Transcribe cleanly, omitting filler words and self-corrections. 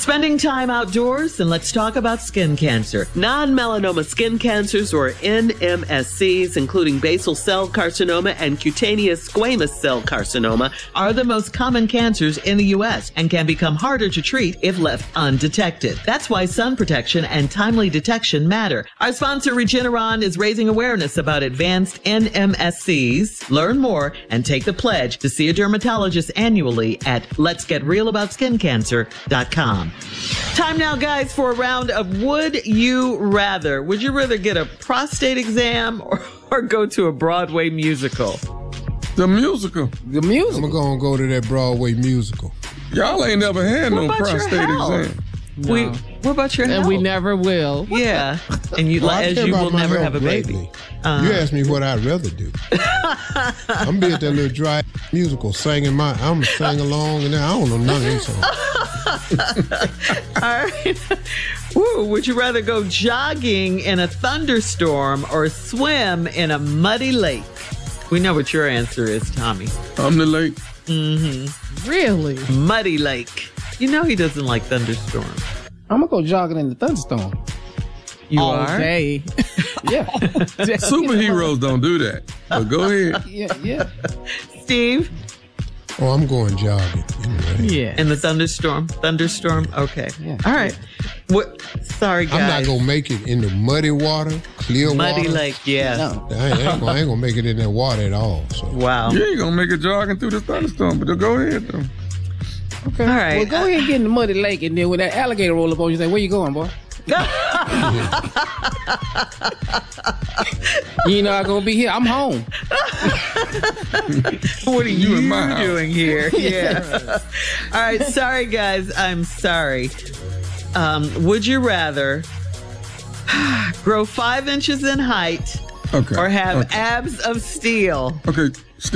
Spending time outdoors, and let's talk about skin cancer. Non-melanoma skin cancers, or NMSCs, including basal cell carcinoma and cutaneous squamous cell carcinoma, are the most common cancers in the U.S. and can become harder to treat if left undetected. That's why sun protection and timely detection matter. Our sponsor, Regeneron, is raising awareness about advanced NMSCs. Learn more and take the pledge to see a dermatologist annually at letsgetrealaboutSkinCancer.com. Time now, guys, for a round of Would You Rather. Would you rather get a prostate exam or go to a Broadway musical? The musical. The musical. I'm going to go to that Broadway musical. Y'all ain't never had no prostate exam. No. What about your health? And we never will. Yeah. And you, as you will never have a baby. You asked me what I'd rather do. I'm be at that little dry musical singing I'm singing along, and I don't know none of these songs. All right. Woo, would you rather go jogging in a thunderstorm or swim in a muddy lake? We know what your answer is, Tommy. I'm the lake. Mm-hmm. Really? Muddy lake. You know he doesn't like thunderstorms. I'm going to go jogging in the thunderstorm. You all are? day. Yeah. Superheroes don't do that. But go ahead. Yeah. Steve? Oh, I'm going jogging. Yeah. In the thunderstorm? Okay. Yeah. All right. What? Sorry, guys. I'm not going to make it in the muddy water, clear muddy water. lake, yeah. No. I ain't going to make it in that water at all. So. Wow. You ain't going to make it jogging through the thunderstorm, but go ahead, though. Okay. All right. Well, go ahead and get in the muddy lake, and then when that alligator roll up on you, say, where you going, boy? You know I'm going to be here. I'm home. What are you in my house. doing here? Yeah. All right. Sorry, guys. I'm sorry. Would you rather grow 5 inches in height or have abs of steel? Okay.